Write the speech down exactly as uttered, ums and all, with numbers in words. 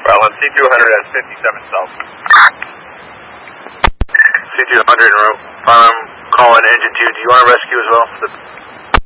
Well, C two hundred has fifty-seven south. C two hundred, I'm calling engine two. Do you want to rescue as well?